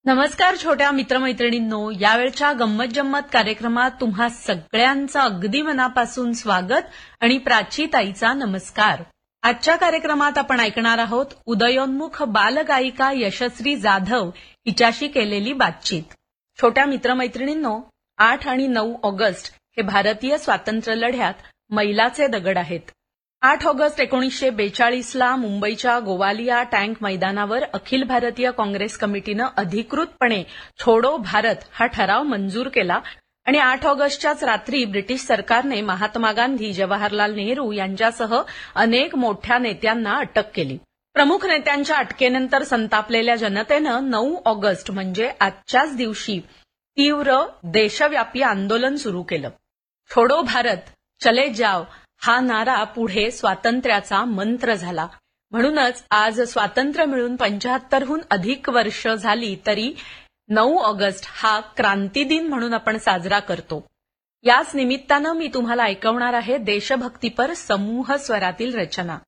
नमस्कार छोट्या मित्रमैत्रिणींनो, यावेळच्या गंमत जम्मत कार्यक्रमात तुम्हा सगळ्यांचं अगदी मनापासून स्वागत आणि प्राचीताईचा नमस्कार. आजच्या कार्यक्रमात आपण ऐकणार आहोत उदयोन्मुख बालगायिका यशश्री जाधव हिच्याशी केलेली बातचीत. छोट्या मित्रमैत्रिणींनो, 8 आणि 9 ऑगस्ट हे भारतीय स्वातंत्र्य लढ्यात मैलाचे दगड आहेत. 8 ऑगस्ट 1942ला मुंबईच्या गोवालिया टँक मैदानावर अखिल भारतीय काँग्रेस कमिटीनं अधिकृतपणे छोडो भारत हा ठराव मंजूर केला आणि 8 ऑगस्टच्याच रात्री ब्रिटिश सरकारने महात्मा गांधी, जवाहरलाल नेहरू यांच्यासह अनेक मोठ्या नेत्यांना अटक केली. प्रमुख नेत्यांच्या अटकेनंतर संतापलेल्या जनतेनं 9 ऑगस्ट म्हणजे आजच्याच दिवशी तीव्र देशव्यापी आंदोलन सुरू केलं. छोडो भारत, चले जाव हा नारा पुढे स्वातंत्र्याचा मंत्र झाला. म्हणूनच आज स्वातंत्र्य मिळून 75हून अधिक वर्ष झाली तरी 9 ऑगस्ट हा क्रांती दिन म्हणून आपण साजरा करतो. याच निमित्तानं मी तुम्हाला ऐकवणार आहे देशभक्तीपर समूह स्वरातील रचना.